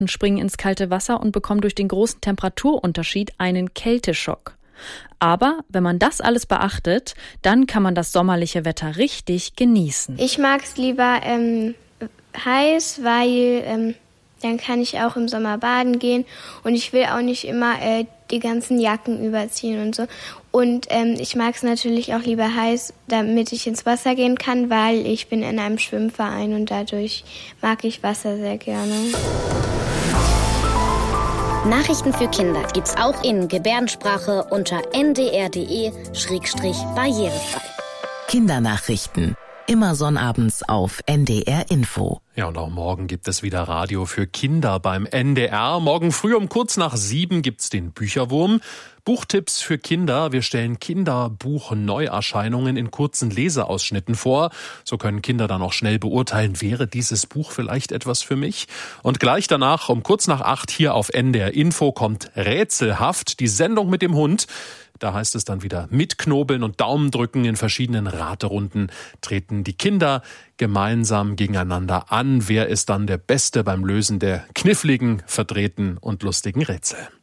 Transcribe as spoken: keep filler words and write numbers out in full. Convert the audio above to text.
springen ins kalte Wasser und bekommen durch den großen Temperaturunterschied einen Kälteschock. Aber wenn man das alles beachtet, dann kann man das sommerliche Wetter richtig genießen. Ich mag es lieber ähm, heiß, weil ähm, dann kann ich auch im Sommer baden gehen und ich will auch nicht immer äh, die ganzen Jacken überziehen und so. Und ähm, ich mag es natürlich auch lieber heiß, damit ich ins Wasser gehen kann, weil ich bin in einem Schwimmverein und dadurch mag ich Wasser sehr gerne. Nachrichten für Kinder gibt's auch in Gebärdensprache unter n d r punkt d e schrägstrich barrierefrei. Kindernachrichten. Immer sonnabends auf N D R Info. Ja, und auch morgen gibt es wieder Radio für Kinder beim N D R. Morgen früh um kurz nach sieben gibt's den Bücherwurm. Buchtipps für Kinder. Wir stellen Kinderbuch-Neuerscheinungen in kurzen Leseausschnitten vor. So können Kinder dann auch schnell beurteilen, wäre dieses Buch vielleicht etwas für mich? Und gleich danach, um kurz nach acht, hier auf N D R Info kommt Rätselhaft, die Sendung mit dem Hund. Da heißt es dann wieder mitknobeln und Daumen drücken. In verschiedenen Raterunden treten die Kinder gemeinsam gegeneinander an. Wer ist dann der Beste beim Lösen der kniffligen, verdrehten und lustigen Rätsel?